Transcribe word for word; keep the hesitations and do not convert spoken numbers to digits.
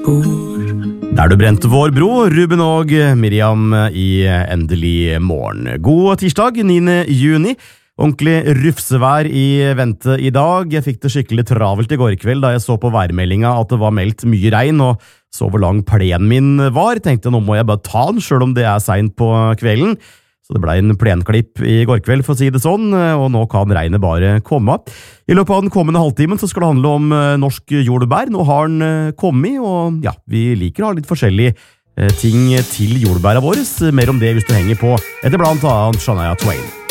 Der du brente vår bro, Ruben og Miriam i Endelig morgen. God tirsdag, niende juni. Ordentlig rufsevær i vente i dag. Jeg fikk det skikkelig travelt i går kveld da jeg så på værmeldinga at det var meldt mye regn, og så hvor lang plenen min var. Tenkte nå må jeg bare ta den, selv om det er sent på kvelden. Så det ble en plenklipp i går kveld, for å si det sånn, og nå kan regnet bare komme. I løpet av den kommende halvtimen så skal det handle om norsk jordbær. Nå har den kommet, og ja, vi liker å ha litt forskjellige ting til jordbæra våre. Mer om det hvis du henger på etter blant annet Shania Twain.